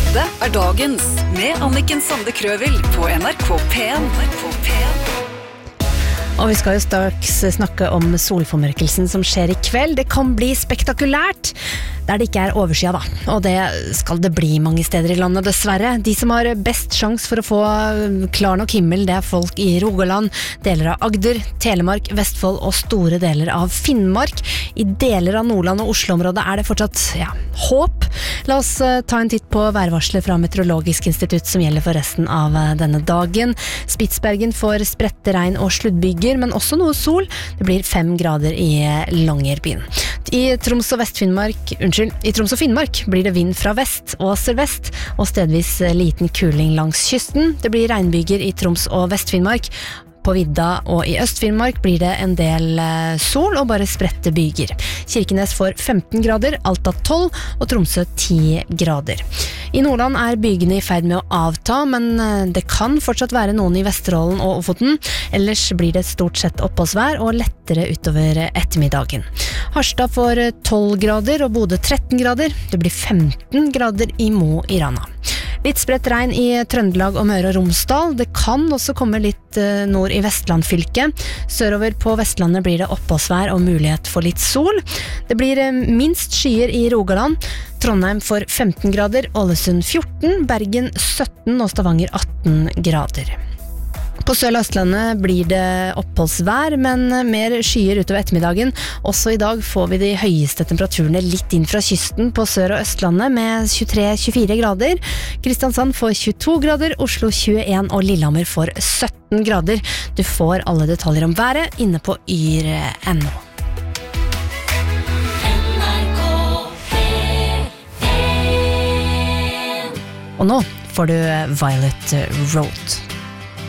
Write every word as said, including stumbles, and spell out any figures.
Dette er Dagens med Anniken Sande Krøvel på N R K P en. Og vi skal jo straks snakke om solformørkelsen som skjer i kveld. Det kan bli spektakulært der det ikke er oversida da. Og det skal det bli mange steder i landet, dessverre. De som har best sjans for å få klar nok himmel, det er folk i Rogaland, deler av Agder, Telemark, Vestfold og store deler av Finnmark. I deler av Nordland og Oslo-området er det fortsatt, ja, håp. La oss ta en titt på værvarslet fra Meteorologisk institutt som gjelder for resten av denne dagen. Spitsbergen får spredte regn og sluddbyger, men også noe sol. Det blir fem grader i Longyearbyen. I Troms og Vest-Finnmark, unnskyld, i Troms og Finnmark blir det vind fra vest og sørvest, og stedvis liten kuling langs kysten. Det blir regnbyger i Troms og Vest-Finnmark. På vidda og i Øst-Finnmark blir det en del sol og bare spredte byger. Kirkenes får femten grader, Alta tolv og Tromsø ti grader. I Nordland er bygene i ferd med å avta, men det kan fortsatt være noen i Vesterålen og Ofoten. Ellers blir det stort sett oppholdsvær og lettere utover ettermiddagen. Harstad får tolv grader og Bodø tretten grader. Det blir femten grader i Mo i Rana. Litt spredt regn i Trøndelag og Møre og Romsdal. Det kan også komme litt nord i Vestlandfylket. Sørover på Vestlandet blir det oppholdsvær og mulighet for litt sol. Det blir minst skyer i Rogaland. Trondheim får femten grader, Ålesund fjorten, Bergen sytten og Stavanger atten grader. På Sør- og Østlandet blir det oppholdsvær, men mer skyer utover ettermiddagen. Også i dag får vi de høyeste temperaturene litt inn fra kysten på Sør- og Østlandet med tjuetre til tjuefire grader. Kristiansand får tjueto grader, Oslo tjueen og Lillehammer får sytten grader. Du får alle detaljer om været inne på yr punktum no. Og nå får du Violet Road.